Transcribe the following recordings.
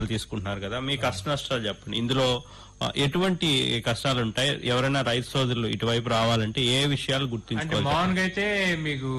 తీసుకుంటున్నారు కదా, మీ కష్ట నష్టాలు చెప్పండి. ఇందులో ఎటువంటి కష్టాలు ఉంటాయి? ఎవరైనా రైతు సోదరులు ఇటువైపు రావాలంటే ఏ విషయాలు అంటే గుర్తుంచుకోవాలి? మామూలుగా అయితే మీకు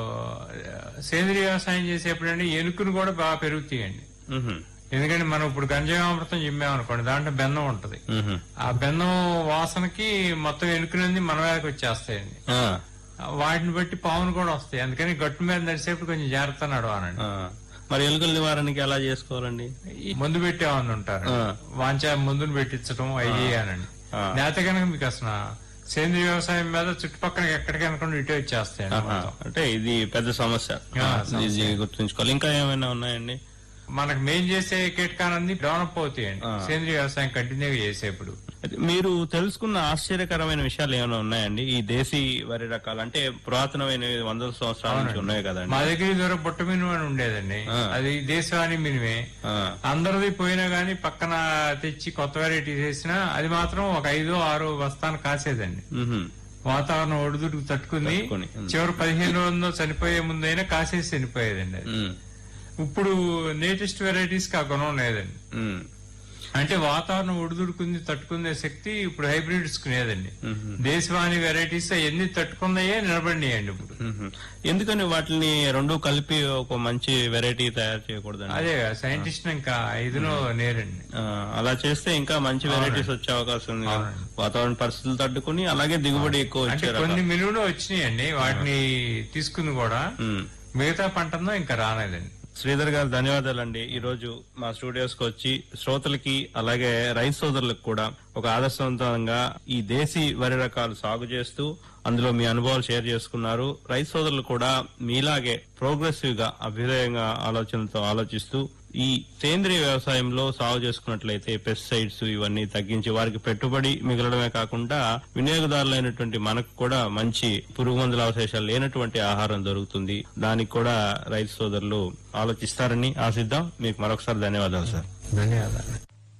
సేంద్రీయ వ్యవసాయం చేసేప్పుడంటే ఎనుకులు కూడా బాగా పెరుగుతాయండి. మ్హూ. ఎందుకంటే మనం ఇప్పుడు గంజామృతం చిమ్మామనుకోండి, దాంట్లో బెన్నం ఉంటది. మ్హూ. ఆ బెన్నం వాసనకి మొత్తం ఎనుకులన్నీ మన మీదకి వచ్చేస్తాయండి. ఆ, వాటిని బట్టి పాములు కూడా వస్తాయి. అందుకని గట్టు మీద నడిచేప్పుడు కొంచెం జాగ్రత్త నడవాలండి. ఆ. మరి ఎలుకల నివారణకి ఎలా చేసుకోవాలండి? ఈ మందు పెట్టేవాళ్ళు ఉంటారు, ఆ. వాంచా మందులు పెట్టించడం అవి చేయాలండి. ఆ. లేకపోతే కనుక మీకు అసలు సేంద్రీయ వ్యవసాయం మీద చుట్టుపక్కల ఎక్కడికి అనుకోండి ఇటే వచ్చేస్తాయండి ఆహా. మొత్తం. అంటే ఇది పెద్ద సమస్య. ఆ, సమస్య. ఇది గుర్తుంచుకోవాలి. ఇంకా ఏమైనా ఉన్నాయండి? మనకు మేం చేసే కీటకాలన్నీ డెవలప్ అవుతాయండి ఆ. సేంద్రీయ వ్యవసాయం కంటిన్యూ చేసేప్పుడు. అయితే మీరు తెలుసుకున్న ఆశ్చర్యకరమైన విషయాలు ఏమైనా ఉన్నాయండి? ఈ దేశీ వరి రకాలు అంటే పురాతనమైన వందల సంవత్సరాల నుంచి ఉన్నాయి మా కదండి. దగ్గర ఇదివరకు బుట్ట మినుము అని ఉండేదండి. ఆ. అది దేశవాణి మినిమే. ఆ, అందరిది పోయినా గానీ పక్కన తెచ్చి కొత్త వెరైటీ చేసినా అది మాత్రం ఒక 5-6 బస్తాను కాసేదండి. మ్హూ. వాతావరణం ఒడిదుడుకు తట్టుకుంది. తట్టుకుని. చివరి 15 రోజుల్లో చనిపోయే ముందైనా కాసేసి చనిపోయేదండి అది. మ్. ఇప్పుడు లేటెస్ట్ వెరైటీస్ కి ఆ గుణం లేదండి. మ్. అంటే వాతావరణం ఒడిదుడుకుంది తట్టుకునే శక్తి ఇప్పుడు హైబ్రిడ్స్ కు లేదండి. మ్హూ. దేశవాణి వెరైటీస్ ఎన్ని తట్టుకున్నాయే నిలబడినాయండి ఇప్పుడు. మ్హూ. ఎందుకని వాటిని రెండు కలిపి ఒక మంచి వెరైటీ తయారు చేయకూడదండి? అదే సైంటిస్ట్ ఇంకా ఇదిలో నేరండి. అలా చేస్తే ఇంకా మంచి వెరైటీస్ వచ్చే అవకాశం ఉంది కదా. అవునండి. వాతావరణ పరిస్థితులు తట్టుకుని అలాగే దిగుబడి ఎక్కువ అంటే వచ్చే కొన్ని రకాలు. మినువులు వచ్చినాయండి, వాటిని తీసుకుంది కూడా. మ్. మిగతా పంటలో ఇంకా రాలేదండి. శ్రీధర్ గారు ధన్యవాదాలండి. ఈ రోజు మా స్టూడియోస్ కి వచ్చి శ్రోతలకి అలాగే రైతు సోదరులకు కూడా ఒక ఆదర్శవంతంగా ఈ దేశీ వరి రకాలు సాగు చేస్తూ అందులో మీ అనుభవాలు షేర్ చేసుకున్నారు. రైతు సోదరులు కూడా మీలాగే ప్రోగ్రెసివ్ గా అభ్యుదయంగా ఆలోచనలతో ఆలోచిస్తూ ఈ సేంద్రియ వ్యవసాయంలో సాగు చేసుకున్నట్లయితే పెస్టిసైడ్స్ ఇవన్నీ తగ్గించి వారికి పెట్టుబడి మిగలడమే కాకుండా వినియోగదారులైనటువంటి మనకు కూడా మంచి పురుగు మందుల అవశేషాలు లేనటువంటి ఆహారం దొరుకుతుంది. దానికి కూడా రైతు సోదరులు ఆలోచిస్తారని ఆశిద్దాం. మీకు మరొకసారి ధన్యవాదాలు సార్. ధన్యవాదాలు.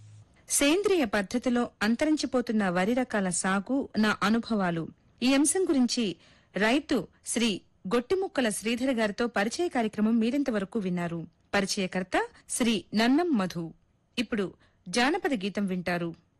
సేంద్రియ పద్ధతిలో అంతరించిపోతున్న వరి రకాల సాగు నా అనుభవాలు ఈ అంశం గురించి రైతు శ్రీ గొట్టిముక్కల శ్రీధర్ గారితో పరిచయ కార్యక్రమం మీరింతవరకు విన్నారు. పరిచయకర్త శ్రీ నన్నం మధు. ఇప్పుడు జానపద గీతం వింటారు.